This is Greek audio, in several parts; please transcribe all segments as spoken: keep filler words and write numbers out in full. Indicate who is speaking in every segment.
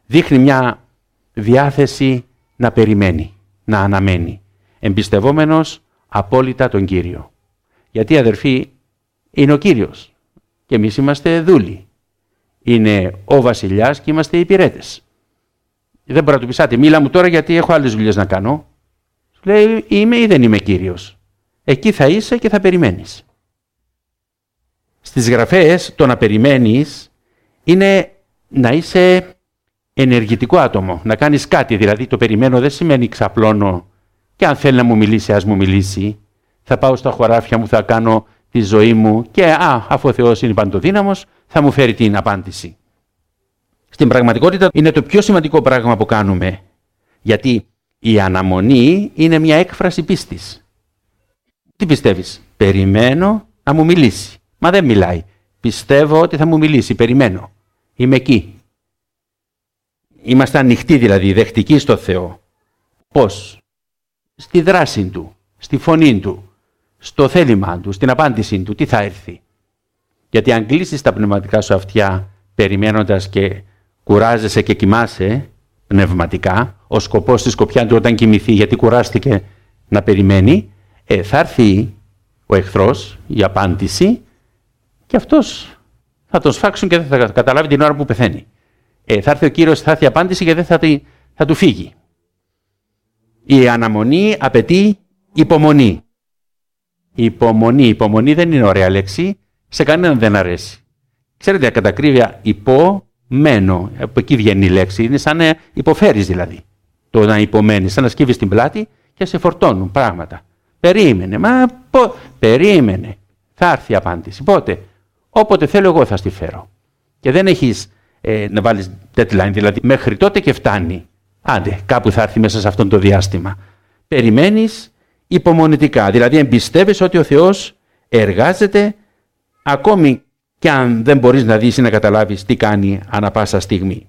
Speaker 1: δείχνει μια διάθεση να περιμένει, να αναμένει, εμπιστευόμενος απόλυτα τον Κύριο. Γιατί, αδερφοί, είναι ο Κύριος και εμείς είμαστε δούλοι. Είναι ο βασιλιάς και είμαστε οι υπηρέτες. Δεν μπορεί να του πεις, μίλα μου τώρα γιατί έχω άλλες δουλειές να κάνω. Σου λέει, είμαι ή δεν είμαι Κύριος. Εκεί θα είσαι και θα περιμένεις. Στις γραφές το να περιμένεις είναι να είσαι ενεργητικό άτομο, να κάνεις κάτι. Δηλαδή το περιμένω δεν σημαίνει ξαπλώνω και αν θέλει να μου μιλήσει, ας μου μιλήσει. Θα πάω στα χωράφια μου, θα κάνω τη ζωή μου και α, αφού ο Θεός είναι παντοδύναμος, θα μου φέρει την απάντηση. Στην πραγματικότητα είναι το πιο σημαντικό πράγμα που κάνουμε, γιατί η αναμονή είναι μια έκφραση πίστης. Τι πιστεύεις? Περιμένω να μου μιλήσει. Μα δεν μιλάει. Πιστεύω ότι θα μου μιλήσει, περιμένω. Είμαι εκεί. Είμαστε ανοιχτοί δηλαδή, δεχτικοί στο Θεό. Πώς? Στη δράση Του, στη φωνή Του, στο θέλημά Του, στην απάντησή Του, τι θα έρθει. Γιατί αν κλείσεις τα πνευματικά σου αυτιά περιμένοντας και κουράζεσαι και κοιμάσαι πνευματικά, ο σκοπός της σκοπιά του όταν κοιμηθεί, γιατί κουράστηκε να περιμένει, ε, θα έρθει ο εχθρός, η απάντηση, και αυτός θα τον σφάξουν και δεν θα καταλάβει την ώρα που πεθαίνει. Ε, θα έρθει ο Κύριος, θα έρθει η απάντηση και δεν θα, θα του φύγει. Η αναμονή απαιτεί υπομονή. Η υπομονή, υπομονή δεν είναι ωραία λέξη, σε κανέναν δεν αρέσει. Ξέρετε, κατά ακρίβεια, υπομένω, από εκεί βγαίνει η λέξη, είναι σαν να υποφέρεις δηλαδή. Το να υπομένεις, σαν να σκύβεις την πλάτη και σε φορτώνουν πράγματα. Περίμενε, μα πο... περίμενε. Θα έρθει η απάντηση. Πότε? Όποτε θέλω εγώ θα στη φέρω. Και δεν έχεις ε, να βάλεις deadline, δηλαδή μέχρι τότε και φτάνει. Άντε, κάπου θα έρθει μέσα σε αυτό το διάστημα. Περιμένεις υπομονετικά, δηλαδή εμπιστεύεσαι ότι ο Θεός εργάζεται ακόμη και αν δεν μπορείς να δεις ή να καταλάβεις τι κάνει ανά πάσα στιγμή.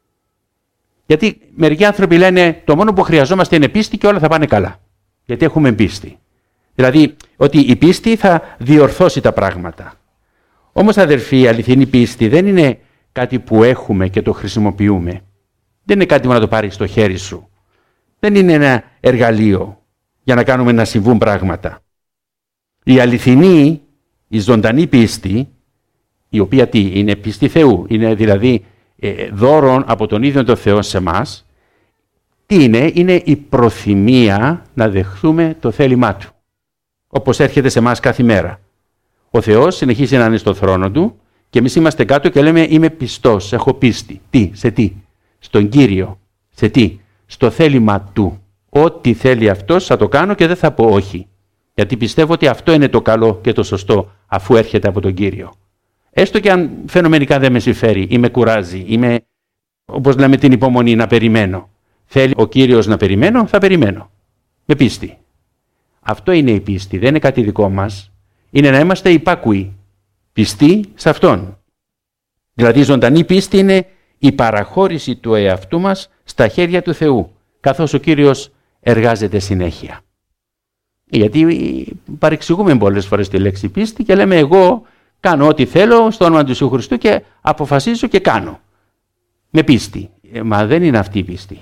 Speaker 1: Γιατί μερικοί άνθρωποι λένε το μόνο που χρειαζόμαστε είναι πίστη και όλα θα πάνε καλά. Γιατί έχουμε πίστη. Δηλαδή ότι η πίστη θα διορθώσει τα πράγματα. Όμως αδερφοί, η αληθινή πίστη δεν είναι κάτι που έχουμε και το χρησιμοποιούμε. Δεν είναι κάτι που να το πάρεις στο χέρι σου. Δεν είναι ένα εργαλείο για να κάνουμε να συμβούν πράγματα. Η αληθινή, η ζωντανή πίστη, η οποία τι είναι πίστη Θεού, είναι δηλαδή ε, δώρον από τον ίδιο τον Θεό σε εμάς, τι είναι? Είναι η προθυμία να δεχθούμε το θέλημά Του, όπως έρχεται σε εμάς κάθε μέρα. Ο Θεός συνεχίζει να είναι στο θρόνο Του και εμείς είμαστε κάτω και λέμε είμαι πιστός, έχω πίστη. Τι, σε τι? Στον Κύριο. Σε τι? Στο θέλημα Του. Ό,τι θέλει Αυτός θα το κάνω και δεν θα πω όχι. Γιατί πιστεύω ότι αυτό είναι το καλό και το σωστό αφού έρχεται από τον Κύριο. Έστω και αν φαινομενικά δεν με συμφέρει ή με κουράζει ή με, όπως λέμε, την υπομονή να περιμένω. Θέλει ο Κύριος να περιμένω, θα περιμένω. Με πίστη. Αυτό είναι η πίστη, δεν είναι κάτι δικό μας. Είναι να είμαστε υπάκουοι, πιστοί σε Αυτόν. Δηλαδή η ζωντανή πίστη είναι η παραχώρηση του εαυτού μας στα χέρια του Θεού, καθώς ο Κύριος εργάζεται συνέχεια. Γιατί παρεξηγούμε πολλές φορές τη λέξη πίστη και λέμε εγώ κάνω ό,τι θέλω στο όνομα του Ιησού Χριστού και αποφασίζω και κάνω. Με πίστη. Ε, μα δεν είναι αυτή η πίστη.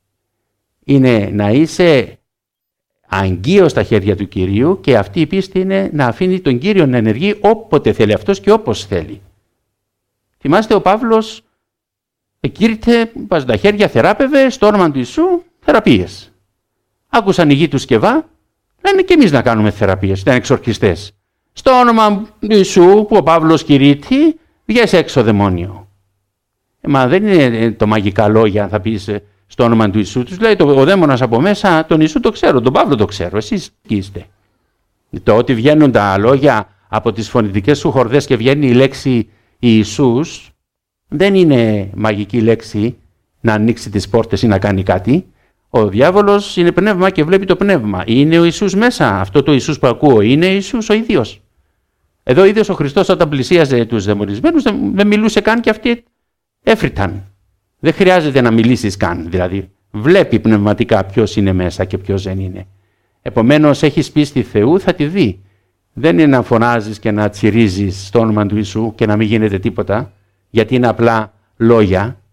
Speaker 1: Είναι να είσαι αγγείος στα χέρια του Κυρίου και αυτή η πίστη είναι να αφήνει τον Κύριο να ενεργεί όποτε θέλει Αυτός και όπως θέλει. Θυμάστε ο Παύλος εκήρυτε, βάζουν τα χέρια, θεράπευε στο όνομα του Ιησού θεραπείες. Άκουσαν οι γη του Σκευά, λένε και εμείς να κάνουμε θεραπείες, ήταν εξορκιστές. Στο όνομα του Ιησού που ο Παύλος κηρύττει, βγες έξω δαιμόνιο. Ε, μα δεν είναι το μαγικά λόγια, θα πεις στο όνομα του Ιησού. Τους λέει το, ο δαίμονας από μέσα, τον Ιησού το ξέρω, τον Παύλο το ξέρω, εσείς τι είστε. Το ότι βγαίνουν τα λόγια από τις φωνητικές σου χορδές και βγαίνει η λέξη Ιησούς, δεν είναι μαγική λέξη να ανοίξει τις πόρτες ή να κάνει κάτι. Ο διάβολος είναι πνεύμα και βλέπει το πνεύμα. Είναι ο Ιησούς μέσα. Αυτό το Ιησούς που ακούω είναι Ιησούς ο ίδιος. Εδώ ο ίδιος ο Χριστός όταν πλησίαζε τους δαιμονισμένους δεν μιλούσε καν και αυτοί έφρυταν. Δεν χρειάζεται να μιλήσεις καν. Δηλαδή βλέπει πνευματικά ποιος είναι μέσα και ποιος δεν είναι. Επομένως έχεις πίστη Θεού θα τη δει. Δεν είναι να φωνάζεις και να τσιρίζεις στο όνομα του Ιησού και να μην γίνεται τίποτα γιατί είναι απλά λόγια.